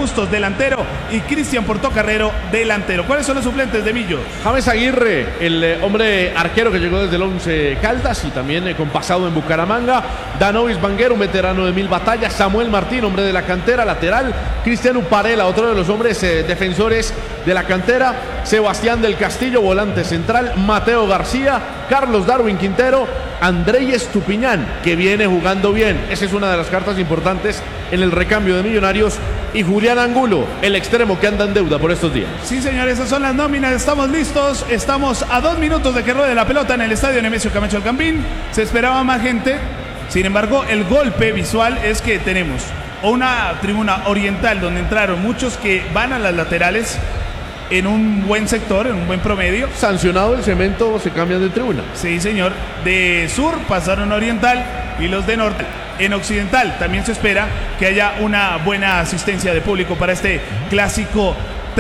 Bustos, delantero, y Cristian Portocarrero, delantero. ¿Cuáles son los suplentes de Millo? James Aguirre, el hombre arquero que llegó desde el Once Caldas y también con pasado en Bucaramanga. Danovis Banguero, un veterano de 1000 batallas. Samuel Martín, hombre de la cantera, lateral. Cristian Uparela, otro de los hombres defensores de la cantera. Sebastián del Castillo, volante central. Mateo García, Carlos Darwin Quintero, Andrei Estupiñán, que viene jugando bien. Esa es una de las cartas importantes en el recambio de Millonarios. Y Julián Angulo, el extremo que anda en deuda por estos días. Sí, señores, esas son las nóminas. Estamos listos. Estamos a 2 minutos de que ruede la pelota en el estadio Nemesio Camacho El Campín. Se esperaba más gente. Sin embargo, el golpe visual es que tenemos una tribuna oriental donde entraron muchos que van a las laterales en un buen sector, en un buen promedio. Sancionado el cemento, se cambian de tribuna. Sí, señor. De sur pasaron a oriental y los de norte. En occidental también se espera que haya una buena asistencia de público para este clásico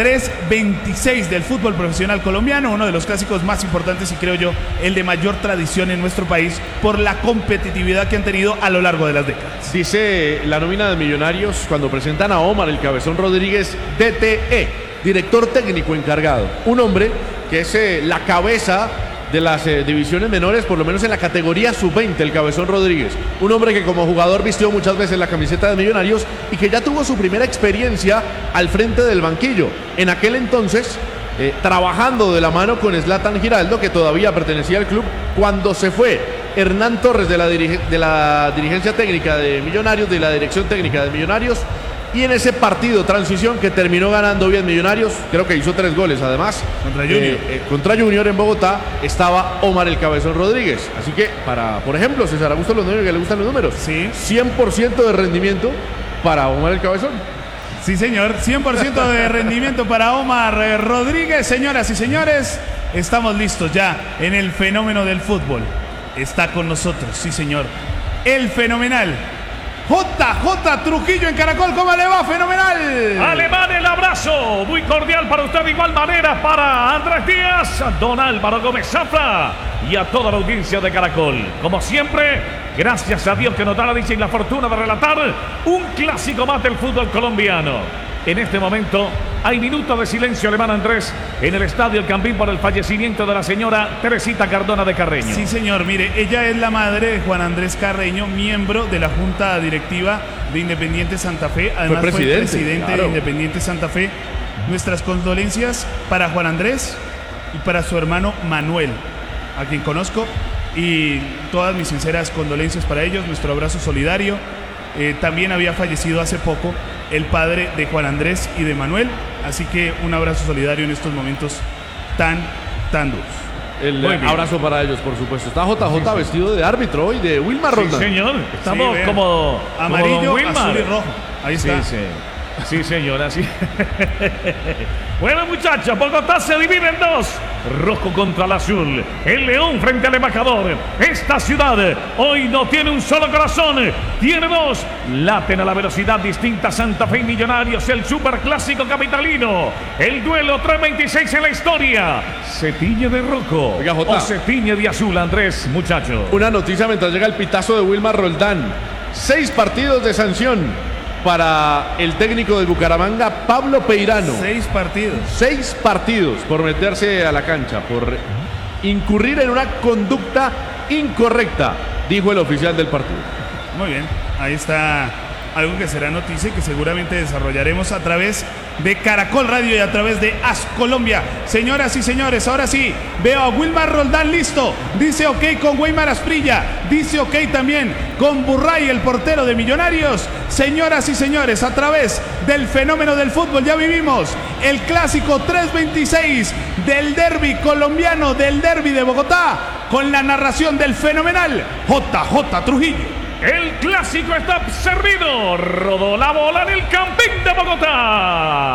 326 del fútbol profesional colombiano, uno de los clásicos más importantes y creo yo el de mayor tradición en nuestro país por la competitividad que han tenido a lo largo de las décadas. Dice la nómina de Millonarios cuando presentan a Omar el Cabezón Rodríguez, DTE, director técnico encargado, un hombre que es la cabeza de las divisiones menores, por lo menos en la categoría sub-20, el Cabezón Rodríguez. Un hombre que como jugador vistió muchas veces la camiseta de Millonarios y que ya tuvo su primera experiencia al frente del banquillo. En aquel entonces, trabajando de la mano con Zlatan Giraldo, que todavía pertenecía al club, cuando se fue Hernán Torres de la dirigencia técnica de Millonarios, de la dirección técnica de Millonarios. Y en ese partido, transición, que terminó ganando bien Millonarios, creo que hizo 3 goles además. Contra Junior. Contra Junior en Bogotá estaba Omar el Cabezón Rodríguez. Así que, por ejemplo, César Augusto Londoño, que le gustan los números. Sí. 100% de rendimiento para Omar el Cabezón. Sí, señor. 100% de rendimiento para Omar Rodríguez. Señoras y señores, estamos listos ya en el fenómeno del fútbol. Está con nosotros, sí, señor. El fenomenal JJ Trujillo en Caracol. ¿Cómo le va? Fenomenal. Alemán, el abrazo muy cordial para usted, de igual manera para Andrés Díaz, don Álvaro Gómez Zafra y a toda la audiencia de Caracol. Como siempre, gracias a Dios que nos da la dicha y la fortuna de relatar un clásico más del fútbol colombiano. En este momento hay minutos de silencio, alemán Andrés, en el estadio El Campín por el fallecimiento de la señora Teresita Cardona de Carreño. Sí, señor. Mire, ella es la madre de Juan Andrés Carreño, miembro de la Junta Directiva de Independiente Santa Fe. Además fue presidente claro, de Independiente Santa Fe. Nuestras condolencias para Juan Andrés y para su hermano Manuel, a quien conozco, y todas mis sinceras condolencias para ellos. Nuestro abrazo solidario. También había fallecido hace poco el padre de Juan Andrés y de Manuel, así que un abrazo solidario en estos momentos tan duros. El abrazo para ellos, por supuesto. Está JJ vestido de árbitro hoy, de Wilmar Roldán. Sí, señor. Estamos como amarillo, azul y rojo. Ahí está. Sí, sí. Sí, señora, sí. Bueno, muchachos, Bogotá se divide en 2. Rojo contra el azul. El león frente al embajador. Esta ciudad hoy no tiene un solo corazón, tiene 2. Laten a la velocidad distinta Santa Fe y Millonarios, el superclásico capitalino. El duelo 326 en la historia. ¿Se tiñe de rojo o se tiñe de azul, Andrés, muchacho? Una noticia mientras llega el pitazo de Wilmar Roldán. 6 partidos de sanción para el técnico del Bucaramanga, Pablo Peirano. 6 partidos. 6 partidos por meterse a la cancha, por incurrir en una conducta incorrecta, dijo el oficial del partido. Muy bien, ahí está algo que será noticia y que seguramente desarrollaremos a través de Caracol Radio y a través de AS Colombia. Señoras y señores, ahora sí, veo a Wilmar Roldán listo. Dice ok con Weimar Asprilla. Dice ok también con Burray, el portero de Millonarios. Señoras y señores, a través del fenómeno del fútbol ya vivimos el clásico 326 del derbi colombiano, del derbi de Bogotá, con la narración del fenomenal JJ Trujillo. El clásico está servido. Rodó la bola en el Campín de Bogotá.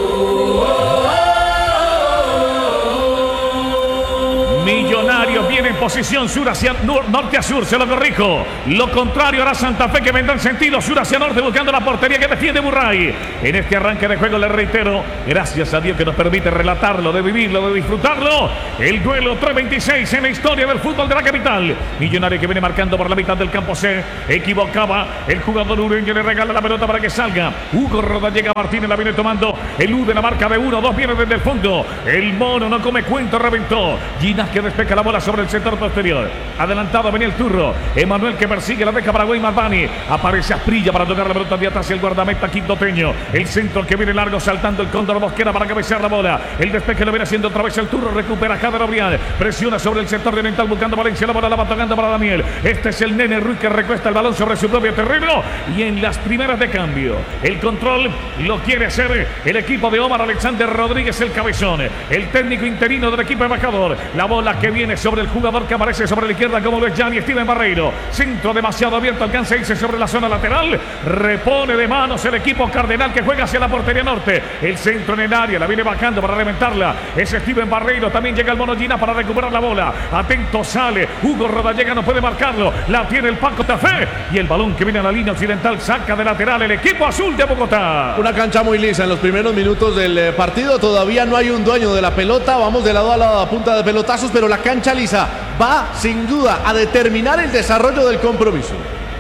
Millonarios viene en posición sur hacia norte a sur, se lo corrijo. Lo contrario hará Santa Fe, que vendrá en sentido sur hacia norte buscando la portería que defiende Burray. En este arranque de juego, le reitero, gracias a Dios que nos permite relatarlo, de vivirlo, de disfrutarlo. El duelo 326 en la historia del fútbol de la capital. Millonario que viene marcando por la mitad del campo, se equivocaba el jugador uruguayo, le regala la pelota para que salga. Hugo Rodallega Martínez la viene tomando. El U de la marca de 1-2 viene desde el fondo. El mono no come cuento, reventó. Ginás que despeja la bola sobre el sector posterior. Adelantado venía el turro. Emanuel que persigue, la deja para Guay Marvani. Aparece Asprilla para tocar la pelota de atrás, el guardameta quintoteño. El centro que viene largo, saltando el Cóndor Mosquera para cabecear la bola. El despeje lo viene haciendo otra vez el turro. Recupera Jader Obrián. Presiona sobre el sector de oriental buscando Valencia. La bola la va tocando para Daniel. Este es el Nene Ruiz que recuesta el balón sobre su propio terreno. Y en las primeras de cambio, el control lo quiere hacer el equipo de Omar Alexander Rodríguez, el cabezón. El técnico interino del equipo embajador. La bola que viene sobre el jugador que aparece sobre la izquierda, como lo es Gianni Steven Barreiro. Centro demasiado abierto, alcanza a irse sobre la zona lateral. Repone de manos el equipo cardenal que juega hacia la portería norte. El centro en el área, la viene bajando para reventarla. Es Steven Barreiro, también llega el mono Ginás para recuperar la bola. Atento sale, Hugo Rodallega no puede marcarlo. La tiene el Paco Tafé. Y el balón que viene a la línea occidental saca de lateral el equipo azul de Bogotá. Una cancha muy lisa en los primeros minutos del partido. Todavía no hay un dueño de la pelota. Vamos de lado a lado a punta de pelotazos, pero la cancha lisa va sin duda a determinar el desarrollo del compromiso.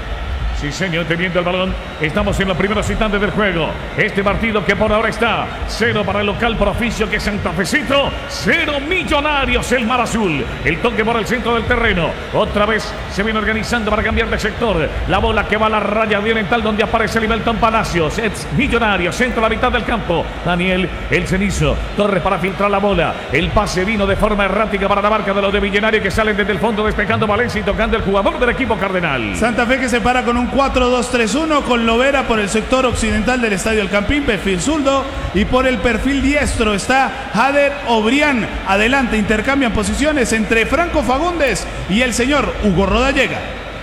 Sí, señor, teniendo el balón. Estamos en los primeros instantes del juego. Este partido que por ahora está 0 para el local por oficio, que es Santa Fecito. 0 Millonarios, el mar azul. El toque por el centro del terreno. Otra vez se viene organizando para cambiar de sector. La bola que va a la raya oriental donde aparece Limelton Palacios. Es Millonarios, centro a la mitad del campo. Daniel, el cenizo. Torres para filtrar la bola. El pase vino de forma errática para la marca de los de Millonarios, que salen desde el fondo despejando Valencia y tocando el jugador del equipo cardenal. Santa Fe que se para con un 4-2-3-1 con Lovera por el sector occidental del Estadio El Campín, perfil zurdo, y por el perfil diestro está Jader Obrián. Adelante intercambian posiciones entre Franco Fagundes y el señor Hugo Rodallega.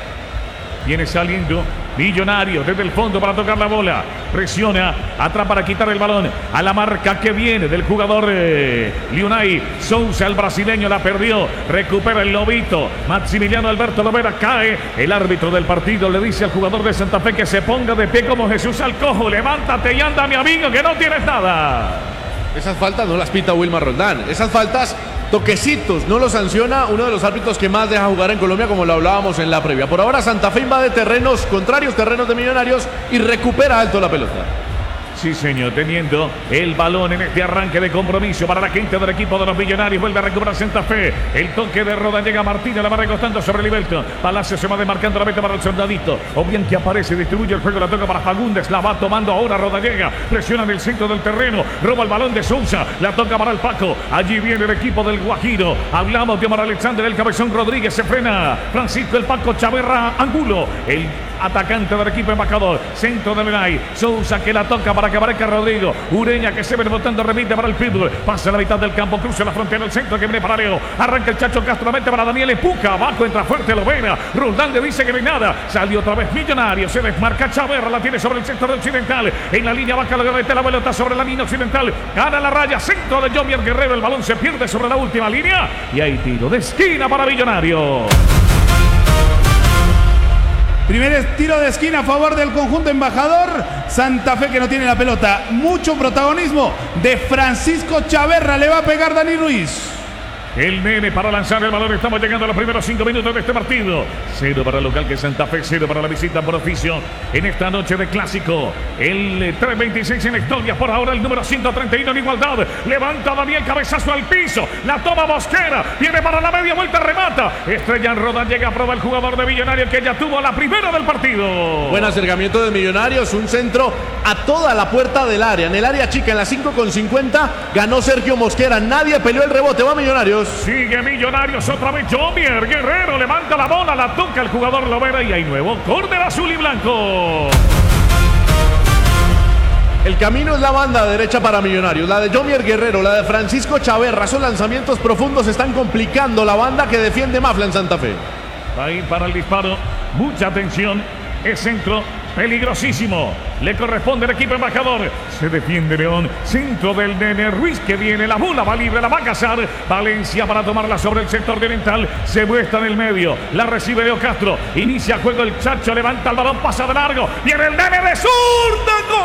Viene saliendo Millonarios desde el fondo para tocar la bola. Presiona atrás para quitar el balón. A la marca que viene del jugador Lionay Sousa, el brasileño, la perdió. Recupera el lobito. Maximiliano Alberto Lovera cae. El árbitro del partido le dice al jugador de Santa Fe que se ponga de pie como Jesús Alcojo. Levántate y anda, mi amigo, que no tienes nada. Esas faltas no las pita Wilmar Roldán. Esas faltas, toquecitos, no lo sanciona uno de los árbitros que más deja jugar en Colombia, como lo hablábamos en la previa. Por ahora Santa Fe invade terrenos contrarios, terrenos de Millonarios, y recupera alto la pelota. Sí, señor, teniendo el balón en este arranque de compromiso para la gente del equipo de los Millonarios. Vuelve a recuperar Santa Fe. El toque de Rodallega Martínez, la va recostando sobre Limelton. Palacio se va demarcando la meta para el soldadito. O bien que aparece, distribuye el juego, la toca para Fagundes. La va tomando ahora Rodallega. Presiona en el centro del terreno. Roba el balón de Sousa. La toca para el Paco. Allí viene el equipo del Guajiro. Hablamos de Omar Alexander, el cabezón Rodríguez. Se frena Francisco el Paco Chaverra Angulo. El atacante del equipo embajador. Centro de Lenay. Sousa que la toca para que aparezca Rodrigo. Ureña que se viene botando, remite para el Pitbull. Pasa a la mitad del campo, cruza la frontera del centro que viene para Leo. Arranca el Chacho Castro, la mete para Daniel, empuja abajo, entra fuerte Lovera. Roldán le dice que no hay nada. Salió otra vez Millonario, se desmarca Chaverra, la tiene sobre el sector occidental. En la línea baja, la mete la pelota sobre la línea occidental. Gana la raya, centro de Jomier Guerrero. El balón se pierde sobre la última línea. Y hay tiro de esquina para Millonario. Primer tiro de esquina a favor del conjunto embajador. Santa Fe que no tiene la pelota. Mucho protagonismo de Francisco Chaverra. Le va a pegar Dani Ruiz. El Nene para lanzar el balón. Estamos llegando a los primeros 5 minutos de este partido. 0 para el local, que es Santa Fe, 0 para la visita por oficio en esta noche de clásico. El 326 en la historia. Por ahora el número 131 en igualdad. Levanta Daniel, cabezazo al piso. La toma Mosquera. Viene para la media vuelta, remata. Estrella en Roda, llega a probar el jugador de Millonarios, que ya tuvo la primera del partido. Buen acercamiento de Millonarios. Un centro a toda la puerta del área. En el área chica, en la 5,50, ganó Sergio Mosquera. Nadie peleó el rebote. Va Millonarios. Sigue Millonarios otra vez. Jomier Guerrero levanta la bola, la toca el jugador Lovera y hay nuevo córner azul y blanco. El camino es la banda derecha para Millonarios, la de Jomier Guerrero, la de Francisco Chaverra. Esos lanzamientos profundos están complicando la banda que defiende Mafla en Santa Fe. Ahí para el disparo, mucha atención. Es centro, peligrosísimo. Le corresponde al equipo embajador. Se defiende León. Centro del Nene Ruiz que viene. La bola va libre, la va a cazar. Valencia para tomarla sobre el sector de oriental. Se muestra en el medio. La recibe Leo Castro. Inicia juego el Chacho. Levanta el balón, pasa de largo. Viene el Nene de zurda. ¡Gol!